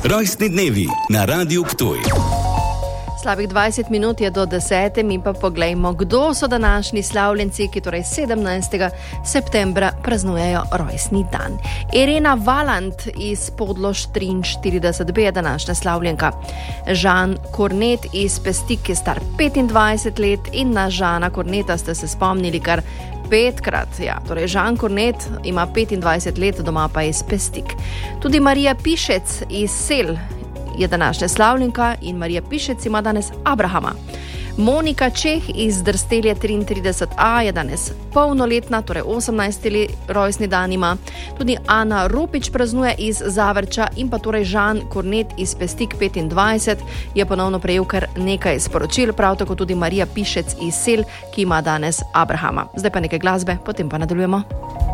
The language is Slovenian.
Rojstni dnevi na Radiu Ptuj. Slabih 20 minut je do 10. Mi pa poglejmo, kdo so današnji slavljenci, ki torej 17. septembra praznujejo rojstni dan. Irena Valant iz Podlož 43B je današnja slavljenka. Žan Kornet iz Pestik je star 25 let in na Žana Korneta ste se spomnili kar 5krat. Ja, torej Žan Kornet ima 25 let, doma pa iz Pestik. Tudi Marija Pišec iz Sel je današnja slavljenka in Marija Pišec ima danes Abrahama. Monika Čeh iz Drstelje 33A je danes polnoletna, torej 18. rojstni dan ima. Tudi Ana Rupič praznuje iz Zavrča in pa torej Žan Kornet iz Pestik 25 je ponovno prejel kar nekaj sporočil, prav tako tudi Marija Pišec iz Sel, ki ima danes Abrahama. Zdaj pa nekaj glasbe, potem pa nadaljujemo.